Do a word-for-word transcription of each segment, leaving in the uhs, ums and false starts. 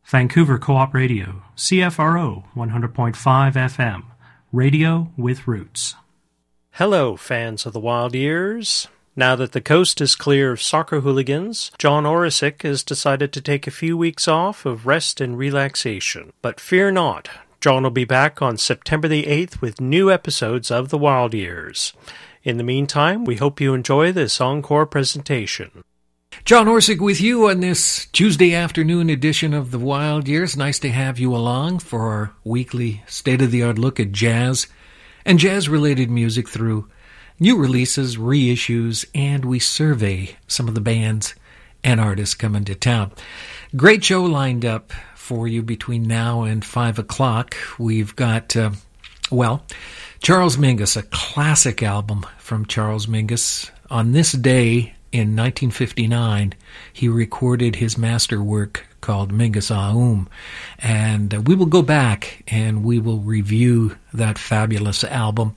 Vancouver Co-op Radio, C F R O one hundred point five F M, radio with roots. Hello, fans of the Wild Years. Now that the coast is clear of soccer hooligans, John Orisic has decided to take a few weeks off of rest and relaxation. But fear not, John will be back on September the eighth with new episodes of the Wild Years. In the meantime, we hope you enjoy this encore presentation. John Orisic with you on this Tuesday afternoon edition of the Wild Years. Nice to have you along for our weekly state-of-the-art look at jazz and jazz-related music through new releases, reissues, and we survey some of the bands and artists coming to town. Great show lined up for you between now and five o'clock. We've got, uh, well, Charles Mingus, a classic album from Charles Mingus. On this day in nineteen fifty-nine, he recorded his masterwork called Mingus Aum, and uh, we will go back and we will review that fabulous album.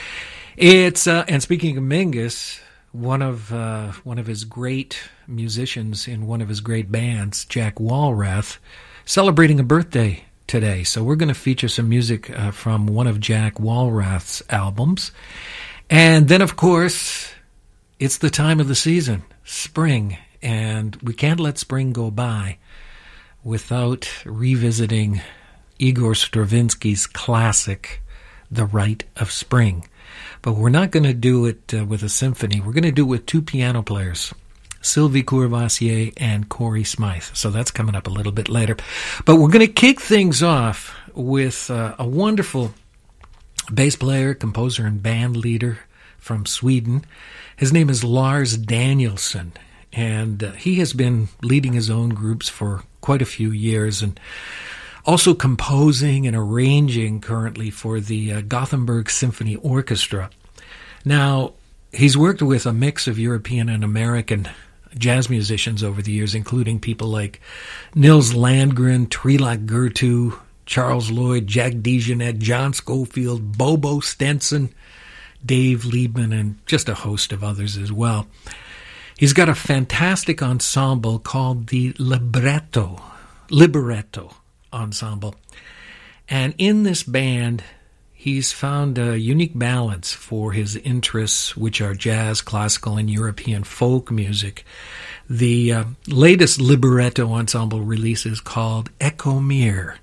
It's uh, and speaking of Mingus, one of uh, one of his great musicians in one of his great bands, Jack Walrath, celebrating a birthday today. So we're going to feature some music uh, from one of Jack Walrath's albums, and then of course it's the time of the season, spring, and we can't let spring go by without revisiting Igor Stravinsky's classic, "The Rite of Spring." But we're not going to do it uh, with a symphony. We're going to do it with two piano players, Sylvie Courvoisier and Corey Smythe. So that's coming up a little bit later. But we're going to kick things off with uh, a wonderful bass player, composer, and band leader from Sweden. His name is Lars Danielsson, and uh, he has been leading his own groups for quite a few years and also composing and arranging currently for the uh, Gothenburg Symphony Orchestra. Now, he's worked with a mix of European and American jazz musicians over the years, including people like Nils Landgren, Trilak Gurtu, Charles Lloyd, Jack DeJohnette, John Schofield, Bobo Stenson, Dave Liebman, and just a host of others as well. He's got a fantastic ensemble called the Libretto, Libretto Ensemble. And in this band, he's found a unique balance for his interests, which are jazz, classical, and European folk music. The uh, latest Libretto Ensemble release is called Echo Mir.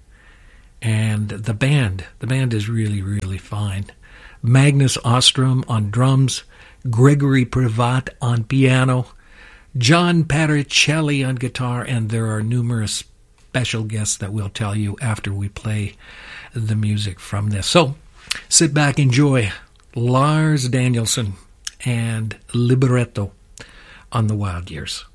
And the band, the band is really, really fine. Magnus Ostrom on drums, Gregory Privat on piano, John Patricelli on guitar, and there are numerous special guests that we'll tell you after we play the music from this. So sit back, enjoy Lars Danielsson and Libretto on the Wild Years.